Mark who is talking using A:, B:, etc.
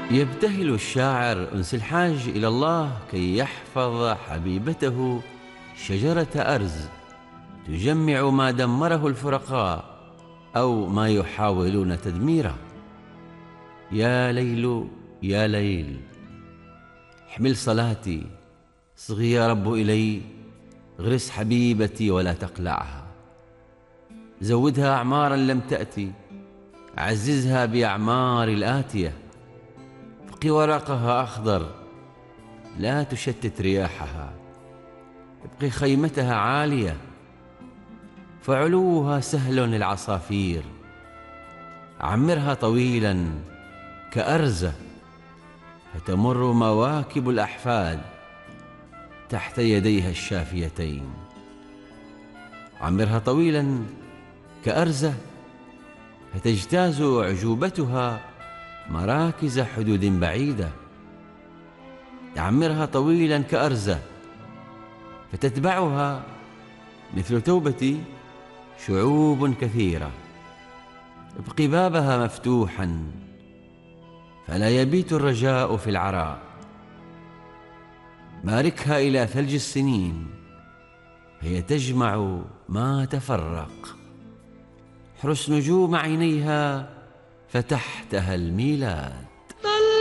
A: يبتهل الشاعر أنس الحاج إلى الله كي يحفظ حبيبته شجرة أرز تجمع ما دمره الفرقاء أو ما يحاولون تدميره. يا ليل يا ليل، احمل صلاتي، صغي يا رب إلي، غرس حبيبتي ولا تقلعها، زودها أعمارا لم تأتي، عززها بأعمار الآتية، ابق ورقها أخضر، لا تشتت رياحها، ابق خيمتها عالية، فعلوها سهل للعصافير، عمرها طويلا كأرزة، فتمر مواكب الأحفاد تحت يديها الشافيتين. عمرها طويلا كأرزة، فتجتاز أعجوبتها مراكز حدود بعيدة. عمرها طويلا كأرزة، فتتبعها مثل توبتي شعوب كثيرة. ابق بابها مفتوحا، فلا يبيت الرجاء في العراء. باركها إلى ثلج السنين، هي تجمع ما تفرق. احرس نجوم عينيها، فتحتها الميلاد.